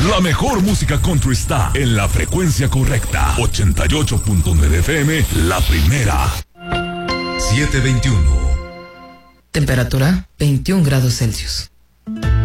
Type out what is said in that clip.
La mejor música country está en la frecuencia correcta. 88.9 FM, la primera. 721. Temperatura 21 grados Celsius.